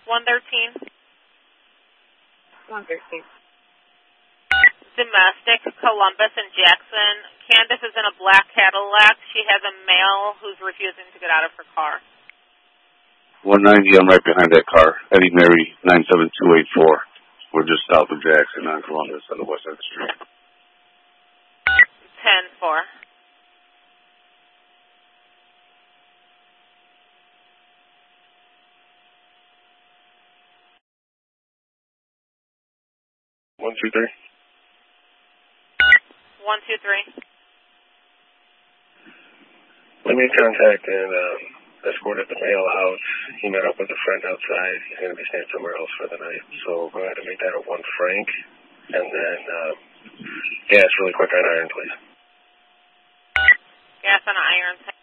113. 113. Domestic, Columbus and Jackson. Candace is in a black Cadillac. She has a male who's refusing to get out of her car. 190, I'm right behind that car. Eddie Mary, 97284. We're just south of Jackson on Columbus on the west side of the street. 10-4. One, two, three. 123. Let me contact and escort at the Mayo House. He met up with a friend outside. He's going to be staying somewhere else for the night. So go ahead and make that a 1 Frank. And then gas really quick on iron, please. Gas on iron.